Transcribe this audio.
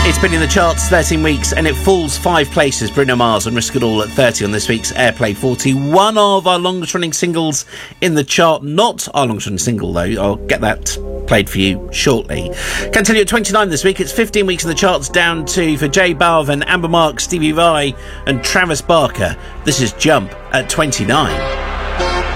It's been in the charts 13 weeks and it falls 5 places. Bruno Mars and Risk It All at 30 on this week's Airplay 40. One of our longest running singles in the chart. Not our longest running single, though. I'll get that played for you shortly. Can tell you at 29 this week. It's 15 weeks in the charts down to for Jay Balvin, Amber Mark, Stevie Vai and Travis Barker. This is Jump at 29.